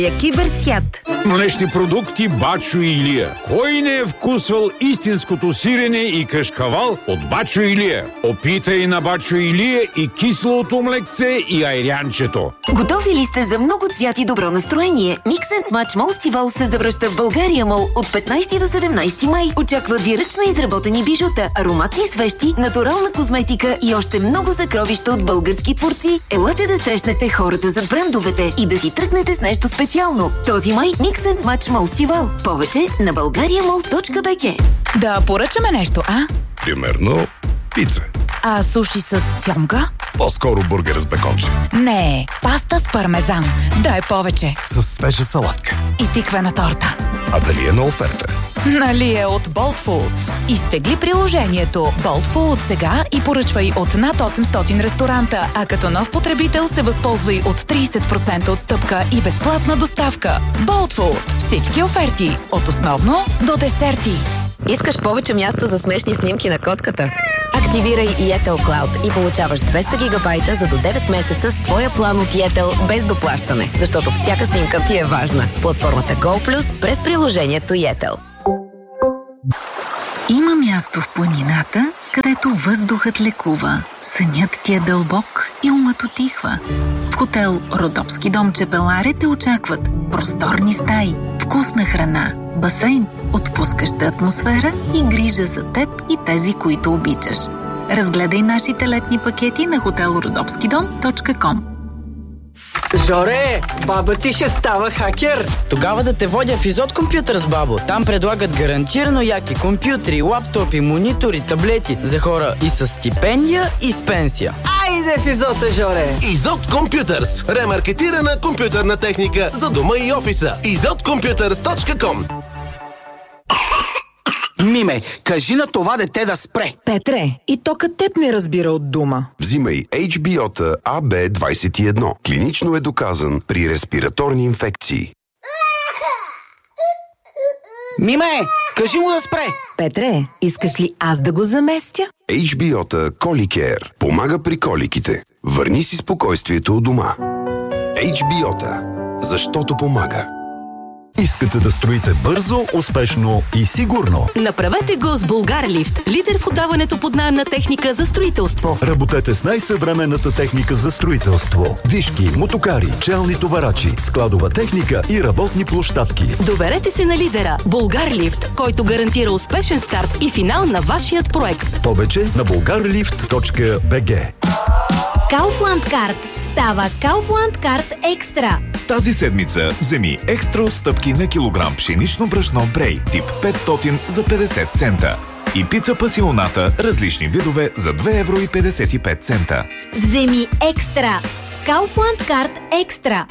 Киберсвят. Млечни продукти Бачо Илия. Кой не е вкусвал истинското сирене и кашкавал от Бачо Илия? Опитай на Бачо Илия и кислото млекце и айрянчето. Готови ли сте за много цвят и добро настроение? Mix and Match Мол Стивал се завръща в България Мол от 15 до 17 май. Очакват ви ръчно изработени бижута, ароматни свещи, натурална козметика и още много съкровища от български творци. Елате да срещнете хората зад брандовете и да си тръгнете с нещо специално. Този май Mix and Match Мол Стивал. Повече на bulgariamall.bg. Да поръчаме нещо, а? Примерно пица. А суши с сьомга? По-скоро бургер с беконче. Не, паста с пармезан. Дай повече. С свежа салатка. И тиквена торта. А дали е на оферта? Нали е от Bolt Food. Изтегли приложението Bolt Food сега и поръчвай от над 800 ресторанта, а като нов потребител се възползвай от 30% отстъпка и безплатна доставка. Bolt Food. Всички оферти. От основно до десерти. Искаш повече място за смешни снимки на котката? Активирай Yettel Cloud и получаваш 200 гигабайта за до 9 месеца с твоя план от Yettel без доплащане, защото всяка снимка ти е важна. В платформата Go+, през приложението Yettel. Има място в планината, където въздухът лекува, сънят ти е дълбок и умът утихва. В хотел Родопски дом Чепеларе те очакват просторни стаи, вкусна храна, басейн, отпускаща атмосфера и грижа за теб и тези, които обичаш. Разгледай нашите летни пакети на hotelrodopskidom.com. Жоре, баба ти ще става хакер. Тогава да те водя в Изот Компютър с бабо. Там предлагат гарантирано яки компютри, лаптопи, монитори, таблети за хора и с стипендия, и с пенсия. Айде в Изота, Жоре! Изот Компютърс. Ремаркетирана компютърна техника за дома и офиса. izotcomputers.com. Миме, кажи на това дете да спре. Петре, и то като теб не разбира от дума. Взимай HBO-та AB21. Клинично е доказан при респираторни инфекции. Миме, кажи му да спре. Петре, искаш ли аз да го заместя? HBO-та Коликер помага при коликите. Върни си спокойствието у дома. HBO-та. Защото помага. Искате да строите бързо, успешно и сигурно? Направете го с Булгарлифт, лидер в отдаването под наем на техника за строителство. Работете с най-съвременната техника за строителство. Вишки, мотокари, челни товарачи, складова техника и работни площадки. Доверете се на лидера Булгарлифт, който гарантира успешен старт и финал на вашият проект. Повече на bulgarlift.bg. Kaufland Card става Kaufland Card Екстра. Тази седмица вземи екстра отстъпки на килограм пшенично брашно Брей тип 500 за 50 цента и пица пасионата различни видове за 2,55 евро. Вземи екстра с Kaufland Card Екстра.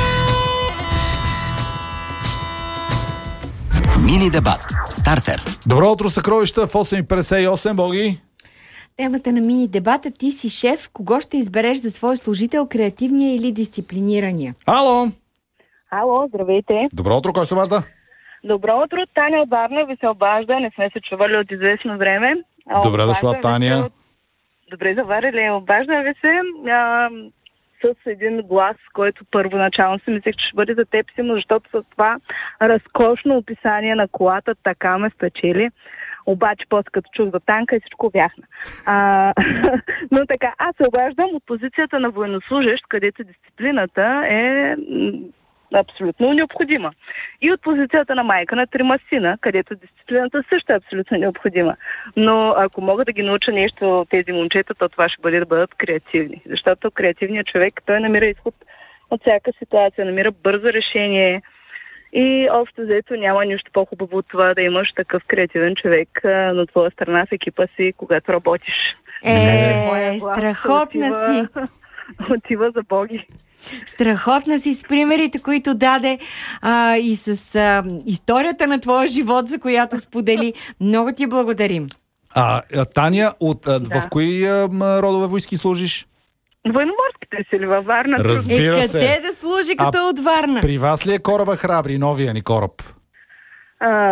Мини дебат. Стартер. Добро утро, съкровища в 8:58, Боги. Темата на мини дебата: ти си шеф, кого ще избереш за свой служител, креативния или дисциплинирания? Ало! Ало, здравейте! Добро утро, кой се обажда? Добро утро, Таня от Варна ви се обажда, не сме се чували от известно време. Добре дошла, Таня. Добре заварили, обажда ви се с един глас, който първоначално си мислех, че ще бъде за теб, Симо, защото с това разкошно описание на колата така ме спечели. Обаче после като чух за танка и всичко бяхна. Но така, аз се обаждам от позицията на военнослужещ, където дисциплината е абсолютно необходима. И от позицията на майка на 3 сина, където дисциплината също е абсолютно необходима. Но ако мога да ги науча нещо от тези момчета, то това ще бъде да бъдат креативни. Защото креативният човек, той намира изход от всяка ситуация, намира бързо решение. И общо взето няма нищо по-хубаво от това да имаш такъв креативен човек на твоя страна в екипа си, когато работиш. Страхотна си! Отива за Боги. Страхотна си с примерите, които даде и с историята на твоя живот, за която сподели. Много ти благодарим. Таня, в кои родове войски служиш? Военноморските сили във Варна. Разбира се. Къде да служи като от Варна? При вас ли е кораба Храбри, новия ни кораб?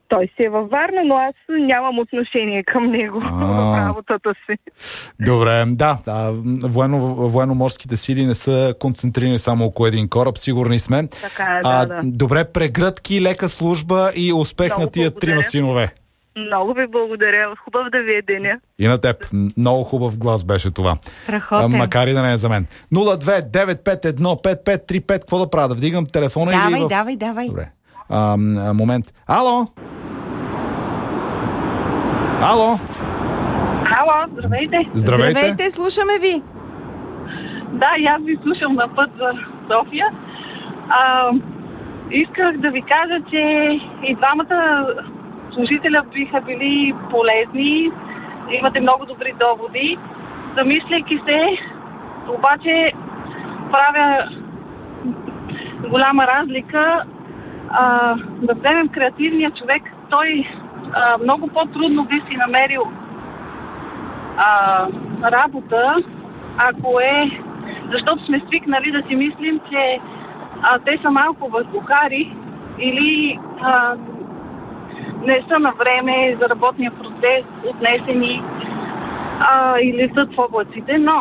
Той си е във Варна, но аз нямам отношение към него в работата си. Добре, да. Военно-морските сили не са концентрирани само около един кораб, сигурни сме. Така е, да. Добре, прегръдки, лека служба и успех Много на тия благодаря. 3 синове. Много ви благодаря. Хубав да ви е деня. И на теб. Много хубав глас беше това. Страхотен. Макар и да не е за мен. 02-951-5535. Какво да правя? Да вдигам телефона или Давай. Добре. Момент. Ало, Здравейте. Здравейте, слушаме ви. Да, и аз ви слушам на път за София. Исках да ви кажа, че и двамата служителя биха били полезни. Имате много добри доводи. Замисляйки се, обаче правя голяма разлика. Да вземем креативния човек, той много по-трудно би си намерил работа, ако е... Защото сме свикнали да си мислим, че те са малко въздухари или не са на време за работния процес отнесени или са в облаците, но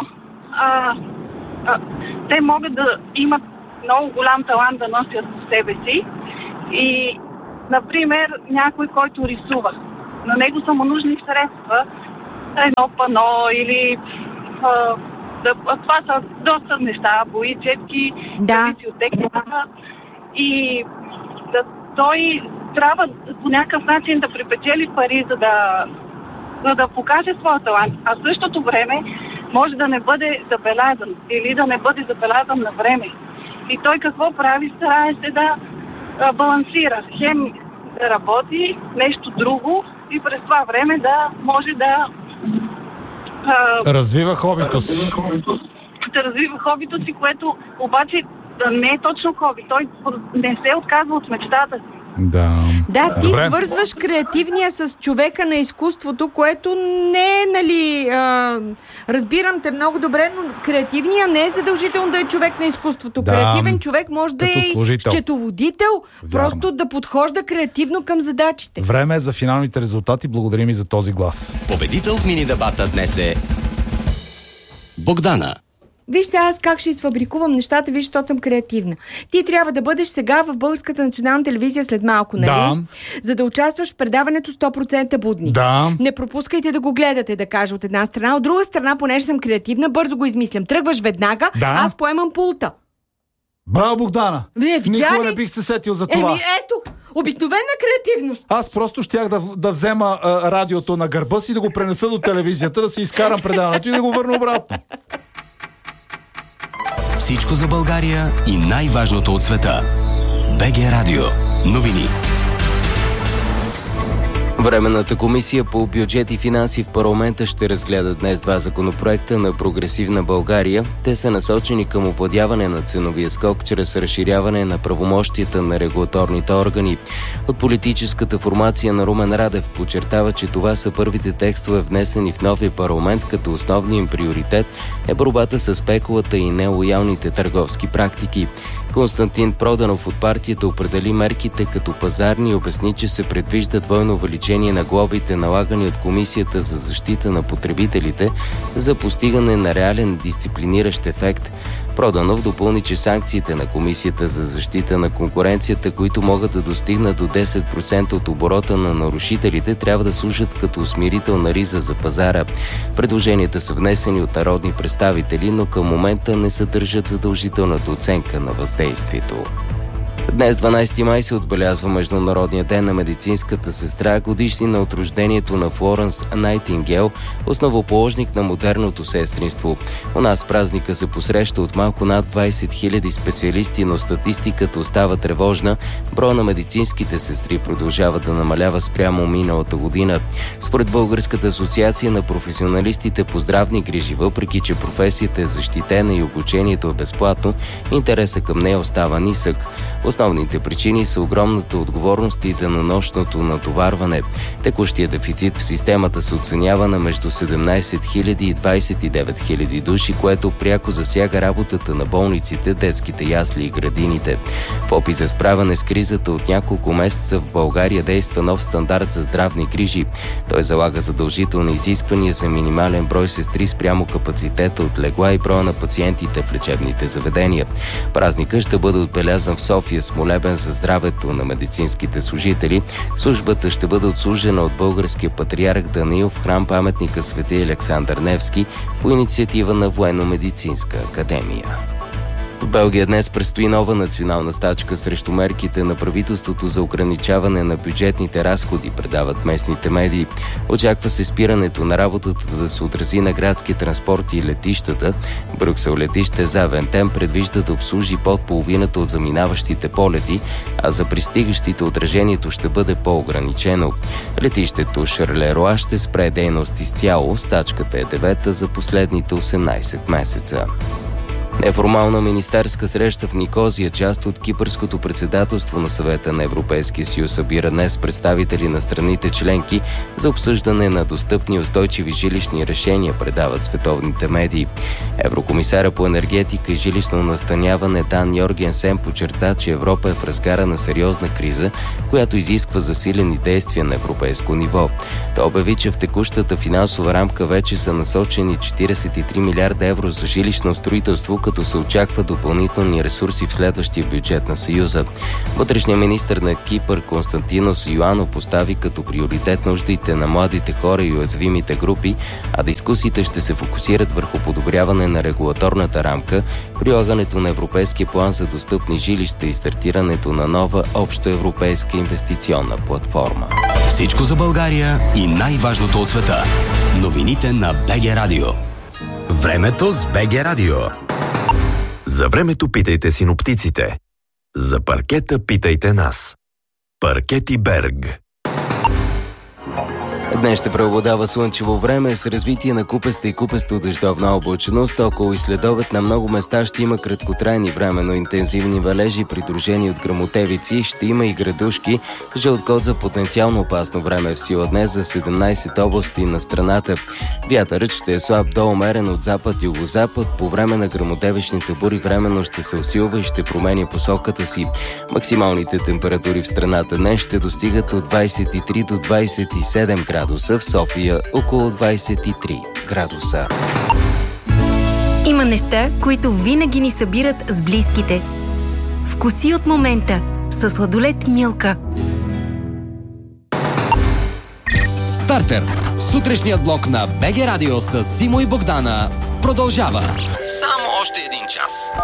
те могат да имат много голям талант да носят в себе си и, например, някой, който рисува. На него са му нужни средства, едно пано или това са доста неща, бои, четки, традиции от техниката и той трябва по някакъв начин да припечели пари, за да покаже своя талант. А в същото време може да не бъде забелязан или да не бъде забелязан на време. И той какво прави? Старае се да балансира. Хем да работи, нещо друго и през това време да може да развива хобито си. Да развива хобито си, което обаче не е точно хоби. Той не се отказва от мечтата си. Да, ти свързваш креативния с човека на изкуството, което не е, нали... разбирам те много добре, но креативния не е задължително да е човек на изкуството. Креативен човек може да е счетоводител, просто да подхожда креативно към задачите. Време е за финалните резултати. Благодарим и за този глас. Победител в мини-дебата днес е Богдана. Виж сега аз как ще изфабрикувам нещата, виж, защото съм креативна. Ти трябва да бъдеш сега в Българската национална телевизия след малко, нали? Да. За да участваш в предаването 100% будни. Да. Не пропускайте да го гледате, да кажа от една страна. От друга страна, понеже съм креативна, бързо го измислям. Тръгваш веднага, аз поемам пулта. Браво, Богдана! Никога не бих се сетил за това. Ето, обикновена креативност. Аз просто щях да взема радиото на гърба си, да го пренеса до телевизията, да си изкарам предаването и да го върна обратно. Всичко за България и най-важното от света. БГ Радио. Новини. Временната комисия по бюджет и финанси в парламента ще разгледа днес два законопроекта на Прогресивна България. Те са насочени към овладяване на ценовия скок чрез разширяване на правомощията на регулаторните органи. От политическата формация на Румен Радев подчертава, че това са първите текстове внесени в новия парламент, като основният им приоритет е борбата с спекулата и нелоялните търговски практики. Константин Проданов от партията определи мерките като пазарни и обясни, че се предвижда двойно увеличение на глобите, налагани от Комисията за защита на потребителите, за постигане на реален дисциплиниращ ефект. Проданов допълни, че санкциите на Комисията за защита на конкуренцията, които могат да достигнат до 10% от оборота на нарушителите, трябва да служат като усмирителна риза за пазара. Предложенията са внесени от народни представители, но към момента не съдържат задължителната оценка на въздействието. Днес, 12 май, се отбелязва Международния ден на медицинската сестра, годишнина от рождението на Флоренс Найтингейл, основоположник на модерното сестринство. У нас празника се посреща от малко над 20 000 специалисти, но статистиката остава тревожна. Броя на медицинските сестри продължава да намалява спрямо миналата година. Според Българската асоциация на професионалистите по здравни грижи, въпреки че професията е защитена и обучението е безплатно, интересът към нея остава нисък. Основните причини са огромната отговорност и денонощното натоварване. Текущия дефицит в системата се оценява на между 17 000 и 29 000 души, което пряко засяга работата на болниците, детските ясли и градините. В опит за справяне с кризата от няколко месеца в България действа нов стандарт за здравни грижи. Той залага задължителни изисквания за минимален брой сестри спрямо капацитета от легла и броя на пациентите в лечебните заведения. Празникът ще бъде отбелязан в София с молебен за здравето на медицинските служители. Службата ще бъде отслужена от българския патриарх Даниил в храм паметника Свети Александър Невски по инициатива на Военно-медицинска академия. В Белгия днес предстои нова национална стачка срещу мерките на правителството за ограничаване на бюджетните разходи, предават местните медии. Очаква се спирането на работата да се отрази на градски транспорт и летищата. Брюксел летище Завентем предвижда да обслужи под половината от заминаващите полети, а за пристигащите отражението ще бъде по-ограничено. Летището Шарлеруа ще спре дейност изцяло. Стачката е 9-та за последните 18 месеца. Неформална министерска среща в Никозия, част от кипърското председателство на Съвета на Европейския съюз, събира днес представители на страните членки за обсъждане на достъпни устойчиви жилищни решения, предават световните медии. Еврокомисаря по енергетика и жилищно настаняване Дан Йоргенсен подчерта, че Европа е в разгара на сериозна криза, която изисква засилени действия на европейско ниво. Той обяви, че в текущата финансова рамка вече са насочени 43 милиарда евро за жилищно строителство, като се очаква допълнителни ресурси в следващия бюджет на Съюза. Вътрешният министър на Кипър Константинос Йоанно постави като приоритет нуждите на младите хора и уязвимите групи, а дискусиите ще се фокусират върху подобряване на регулаторната рамка, прилагането на Европейския план за достъпни жилища и стартирането на нова общоевропейска инвестиционна платформа. Всичко за България и най-важното от света. Новините на БГ Радио. Времето с БГ Радио. За времето питайте синоптиците. За паркета питайте нас. Паркети Берг. Днес ще преобладава слънчево време с развитие на купеста и купесто-дъждовна облачност. Около и следобед на много места ще има краткотрайни временно интензивни валежи, придружени от гръмотевици. Ще има и градушки. Жълт код за потенциално опасно време в сила днес за 17 области на страната. Вятърът ще е слаб до умерен от запад-югозапад. По време на гръмотевичните бури временно ще се усилва и ще променя посоката си. Максималните температури в страната днес ще достигат от 23 до 27 градуса. В София около 23 градуса. Има неща, които винаги ни събират с близките. Вкуси от момента със сладолед Милка. Стартер. Сутрешният блок на БГ Радио с Симо и Богдана продължава. Само още един час.